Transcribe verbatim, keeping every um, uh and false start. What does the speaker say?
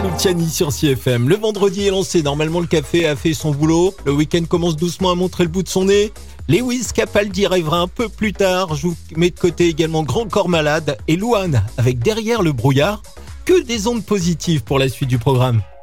Luciani sur C F M. Le vendredi est lancé. Normalement, le café a fait son boulot. Le week-end commence doucement à montrer le bout de son nez. Lewis Capaldi arrivera un peu plus tard. Je vous mets de côté également Grand Corps Malade et Louane avec Derrière le brouillard. Que des ondes positives pour la suite du programme.